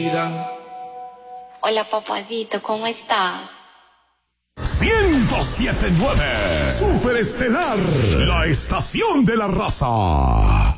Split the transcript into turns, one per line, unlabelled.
vida.
Hola, papacito, ¿cómo estás?
107.9 Superestelar, la estación de la raza.